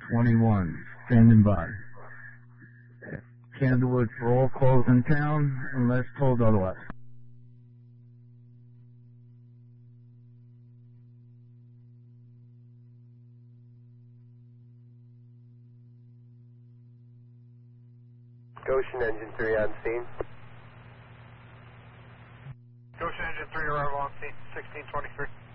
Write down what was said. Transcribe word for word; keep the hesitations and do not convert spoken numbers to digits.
twenty-one, standing by. Candlewood for all calls in town unless told otherwise. Goshen Engine three on scene. Goshen Engine three, arrival on scene, sixteen twenty-three.